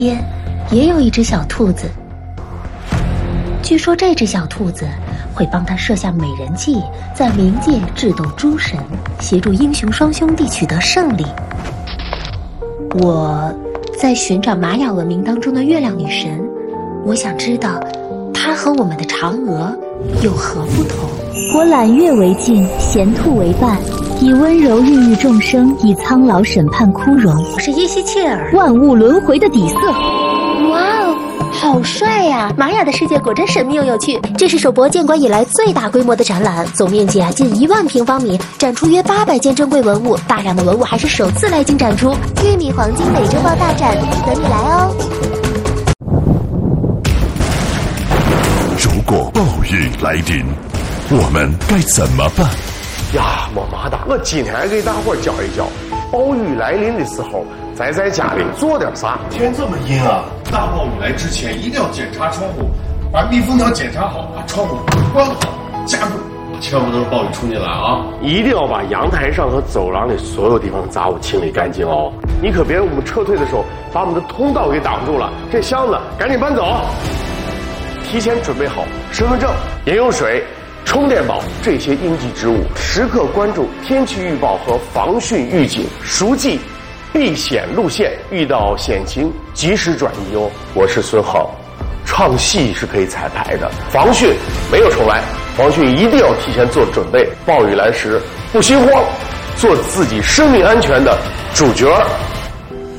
边也有一只小兔子。据说这只小兔子会帮他设下美人计，在冥界智斗诸神，协助英雄双兄弟取得胜利。我在寻找玛雅文明当中的月亮女神，我想知道她和我们的嫦娥有何不同。 我揽月为镜，衔兔为伴，以温柔孕育众生，以苍老审判枯荣。 我是耶西切尔， 万物轮回的底色。 哇哦，好帅呀！玛雅的世界果真神秘又有趣。这是首博建馆以来最大规模的展览，总面积近1万平方米，展出约800件珍贵文物，大量的文物还是首次来京展出。玉米黄金美洲豹大展，等你来哦！ 如果暴雨来临，我们该怎么办？ 呀，么么哒！我今天给大伙教一教，暴雨来临的时候，咱在家里做点啥。 天这么阴啊，大暴雨来之前一定要检查窗户，把密封条检查好，把窗户关好，加固，千万不能暴雨冲进来啊！ 一定要把阳台上和走廊里所有地方的杂物清理干净哦。你可别我们撤退的时候把我们的通道给挡住了。这箱子赶紧搬走，提前准备好身份证、饮用水、充电宝这些应急之物，时刻关注天气预报和防汛预警，熟记避险路线，遇到险情及时转移哦。我是孙浩，唱戏是可以彩排的，防汛没有重来，防汛一定要提前做准备，暴雨来时不心慌，做自己生命安全的主角。